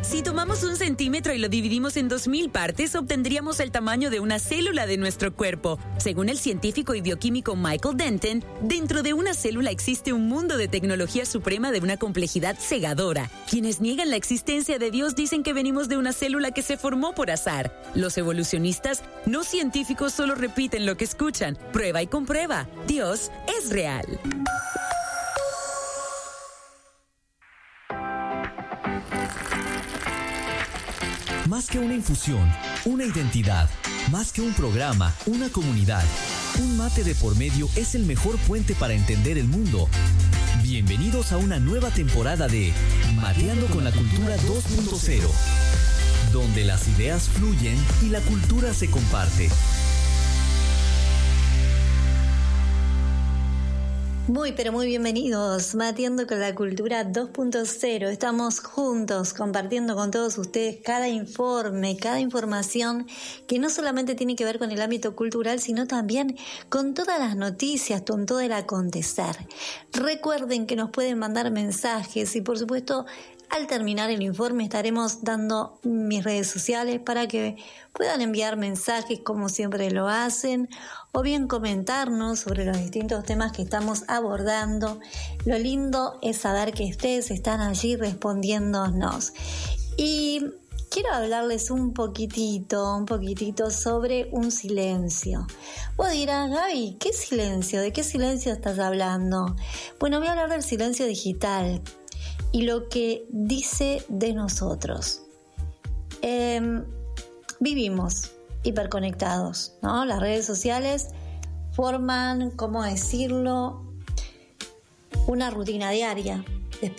Si tomamos 1 centímetro y lo dividimos en 2000 partes, obtendríamos el tamaño de una célula de nuestro cuerpo. Según el científico y bioquímico Michael Denton, dentro de una célula existe un mundo de tecnología suprema de una complejidad cegadora. Quienes niegan la existencia de Dios dicen que venimos de una célula que se formó por azar. Los evolucionistas no científicos solo repiten lo que escuchan. Prueba y comprueba. Dios es real. Más que una infusión, una identidad. Más que un programa, una comunidad. Un mate de por medio es el mejor puente para entender el mundo. Bienvenidos a una nueva temporada de Mateando con la Cultura 2.0, donde las ideas fluyen y la cultura se comparte. Muy, pero muy bienvenidos, Mateando con la Cultura 2.0. Estamos juntos compartiendo con todos ustedes cada informe, cada información que no solamente tiene que ver con el ámbito cultural, sino también con todas las noticias, con todo el acontecer. Recuerden que nos pueden mandar mensajes y, por supuesto, al terminar el informe estaremos dando mis redes sociales para que puedan enviar mensajes como siempre lo hacen o bien comentarnos sobre los distintos temas que estamos abordando. Lo lindo es saber que ustedes están allí respondiéndonos. Y quiero hablarles un poquitito sobre un silencio. Vos dirás, Gaby, ¿qué silencio? ¿De qué silencio estás hablando? Bueno, voy a hablar del silencio digital y lo que dice de nosotros. Vivimos hiperconectados, ¿no? Las redes sociales forman, ¿cómo decirlo?, una rutina diaria.